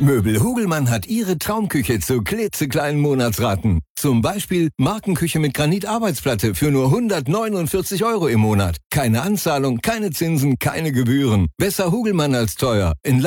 Möbel Hugelmann hat Ihre Traumküche zu klitzekleinen Monatsraten. Zum Beispiel Markenküche mit Granitarbeitsplatte für nur 149 € im Monat. Keine Anzahlung, keine Zinsen, keine Gebühren. Besser Hugelmann als teuer. In